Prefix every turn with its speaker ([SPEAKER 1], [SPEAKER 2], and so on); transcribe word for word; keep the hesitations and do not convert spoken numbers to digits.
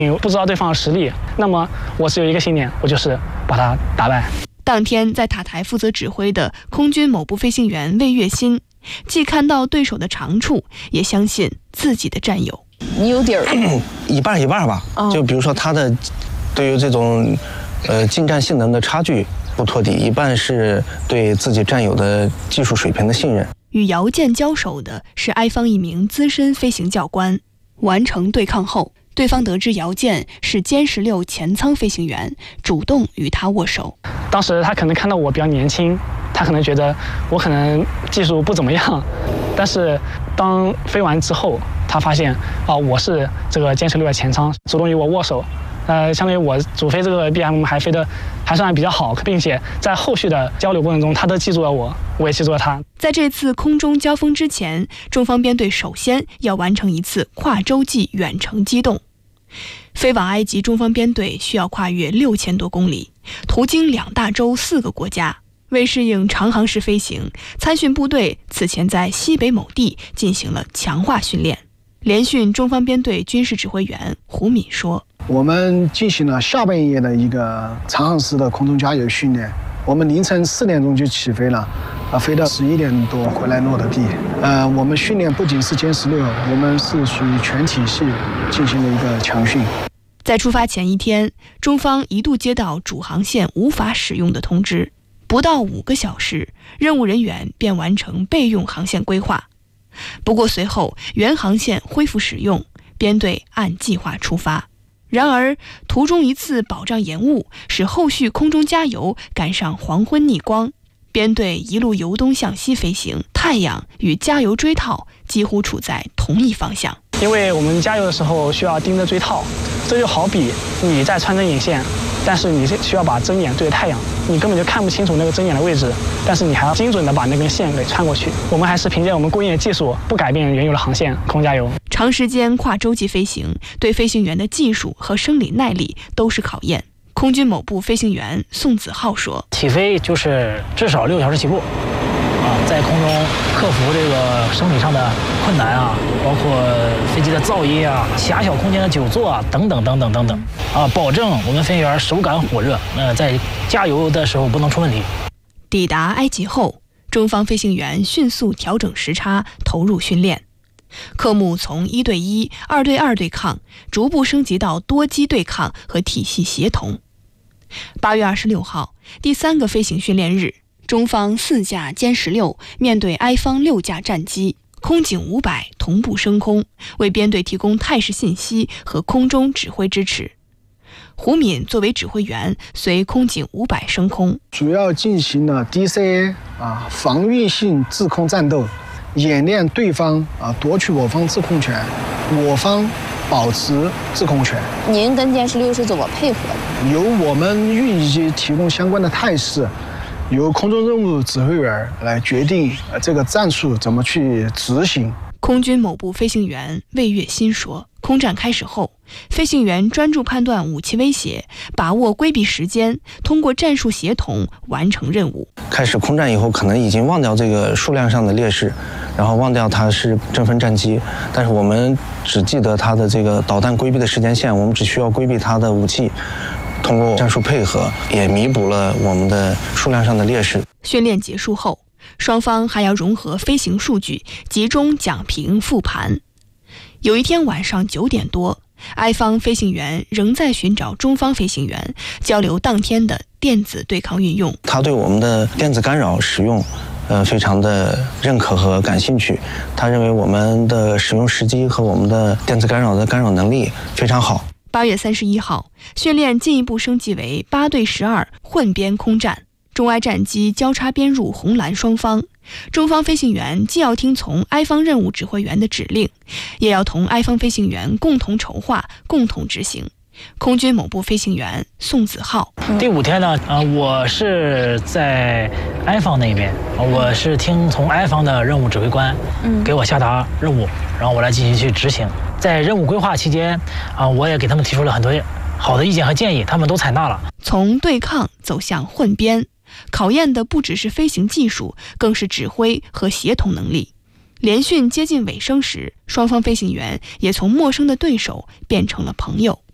[SPEAKER 1] 因为不知道对方的实力，那么我只有一个信念，我就是把他打败。
[SPEAKER 2] 当天在塔台负责指挥的空军某部飞行员魏月新，既看到对手的长处，也相信自己的战友。
[SPEAKER 3] 你有底儿，
[SPEAKER 4] 一半一半吧。哦、就比如说他的对于这种呃近战性能的差距不托底，一半是对自己战友的技术水平的信任。
[SPEAKER 2] 与姚健交手的是埃方一名资深飞行教官。完成对抗后，对方得知姚健是歼十六前舱飞行员，主动与他握手。
[SPEAKER 1] 当时他可能看到我比较年轻，他可能觉得我可能技术不怎么样，但是当飞完之后，他发现啊、哦，我是这个歼十六的前舱，主动与我握手。呃，相当于我主飞这个 B M 还飞得还算比较好，并且在后续的交流过程中，他都记住了我，我也记住了他。
[SPEAKER 2] 在这次空中交锋之前，中方编队首先要完成一次跨洲际远程机动。飞往埃及，中方编队需要跨越六千多公里，途经两大洲四个国家。为适应长航时飞行，参训部队此前在西北某地进行了强化训练。联训中方编队军事指挥员胡敏说：“
[SPEAKER 5] 我们进行了下半夜的一个长航时的空中加油训练。我们凌晨四点钟就起飞了，啊，飞到十一点多回来落的地。呃，我们训练不仅是歼十六，我们是属于全体系进行了一个强训。”
[SPEAKER 2] 在出发前一天，中方一度接到主航线无法使用的通知，不到五个小时，任务人员便完成备用航线规划。不过随后原航线恢复使用，编队按计划出发。然而途中一次保障延误，使后续空中加油赶上黄昏逆光，编队一路由东向西飞行，太阳与加油锥套几乎处在同一方向。
[SPEAKER 1] 因为我们加油的时候需要盯着锥套，这就好比你在穿针引线，但是你需要把针眼对着太阳，你根本就看不清楚那个针眼的位置，但是你还要精准的把那根线给穿过去。我们还是凭借我们过硬的技术，不改变原有的航线，空加油。
[SPEAKER 2] 长时间跨洲际飞行对飞行员的技术和生理耐力都是考验。空军某部飞行员宋子浩说：“
[SPEAKER 6] 起飞就是至少六个小时起步，啊，在空中克服这个生理上的困难啊，包括飞机的噪音啊、狭小空间的久坐啊，等等等等等等，啊，保证我们飞行员手感火热，呃，在加油的时候不能出问题。”
[SPEAKER 2] 抵达埃及后，中方飞行员迅速调整时差，投入训练。科目从一对一、二对二对抗，逐步升级到多机对抗和体系协同。八月二十六号，第三个飞行训练日，中方四架歼十六面对埃方六架战机，空警五百同步升空，为编队提供态势信息和空中指挥支持。胡敏作为指挥员，随空警五百升空，
[SPEAKER 5] 主要进行了 D C A 啊防御性制空战斗，演练对方啊夺取我方制空权，我方保持制空权。
[SPEAKER 3] 您跟歼十六是怎么配合的？
[SPEAKER 5] 由我们运一机提供相关的态势，由空中任务指挥员来决定这个战术怎么去执行。
[SPEAKER 2] 空军某部飞行员魏月新说：“空战开始后，飞行员专注判断武器威胁，把握规避时间，通过战术协同完成任务。
[SPEAKER 4] 开始空战以后，可能已经忘掉这个数量上的劣势，然后忘掉它是争分战机，但是我们只记得它的这个导弹规避的时间线，我们只需要规避它的武器。”通过战术配合，也弥补了我们的数量上的劣势。
[SPEAKER 2] 训练结束后，双方还要融合飞行数据，集中讲评复盘。有一天晚上九点多，埃方飞行员仍在寻找中方飞行员，交流当天的电子对抗运用。
[SPEAKER 4] 他对我们的电子干扰使用呃，非常的认可和感兴趣。他认为我们的使用时机和我们的电子干扰的干扰能力非常好。
[SPEAKER 2] 八月三十一号，训练进一步升级为八对十二混编空战，中埃战机交叉编入红蓝双方。中方飞行员既要听从埃方任务指挥员的指令，也要同埃方飞行员共同筹划、共同执行。空军某部飞行员宋子浩：
[SPEAKER 6] 第五天呢，呃，我是在埃方那边，我是听从埃方的任务指挥官，给我下达任务，然后我来进行去执行。在任务规划期间，啊，我也给他们提出了很多好的意见和建议，他们都采纳了。
[SPEAKER 2] 从对抗走向混编，考验的不只是飞行技术，更是指挥和协同能力。联训接近尾声时，双方飞行员也从陌生的对手变成了朋友。